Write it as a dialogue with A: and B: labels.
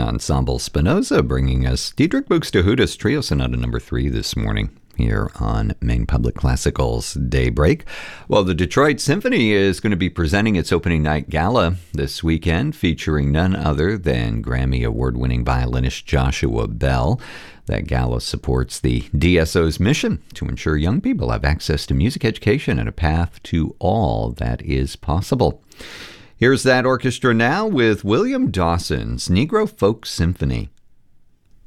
A: Ensemble Spinoza bringing us Diedrich Buxtehude's Trio Sonata No. 3 this morning here on Maine Public Classical's Daybreak. Well, the Detroit Symphony is going to be presenting its opening night gala this weekend, featuring none other than Grammy Award-winning violinist Joshua Bell. That gala supports the DSO's mission to ensure young people have access to music education and a path to all that is possible. Here's that orchestra now with William Dawson's Negro Folk Symphony.